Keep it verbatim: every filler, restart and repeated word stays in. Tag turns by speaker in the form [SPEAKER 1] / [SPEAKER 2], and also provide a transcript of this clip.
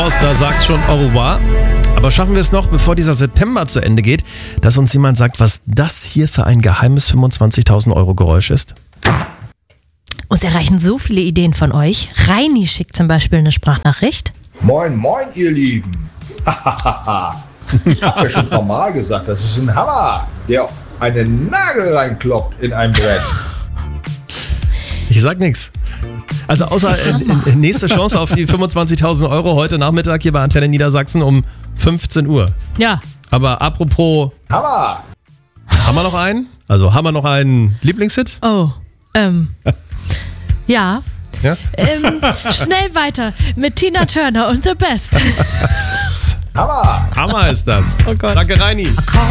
[SPEAKER 1] Forster sagt schon au revoir. Aber schaffen wir es noch, bevor dieser September zu Ende geht, dass uns jemand sagt, was das hier für ein geheimes fünfundzwanzigtausend Euro Geräusch ist?
[SPEAKER 2] Uns erreichen so viele Ideen von euch. Reini schickt zum Beispiel eine Sprachnachricht.
[SPEAKER 3] Moin, moin, ihr Lieben. Ich habe ja schon ein paar Mal gesagt, das ist ein Hammer, der einen Nagel reinkloppt in ein Brett.
[SPEAKER 1] Ich sag nichts. Also außer äh, nächste Chance auf die fünfundzwanzigtausend Euro heute Nachmittag hier bei Antenne Niedersachsen um fünfzehn Uhr.
[SPEAKER 2] Ja.
[SPEAKER 1] Aber apropos,
[SPEAKER 3] Hammer!
[SPEAKER 1] haben wir noch einen? Also haben wir noch einen Lieblingshit?
[SPEAKER 2] Oh, ähm, ja.
[SPEAKER 1] Ja?
[SPEAKER 2] Ähm, schnell weiter mit Tina Turner und The Best.
[SPEAKER 3] Hammer!
[SPEAKER 1] Hammer ist das.
[SPEAKER 2] Oh Gott.
[SPEAKER 1] Danke, Reini.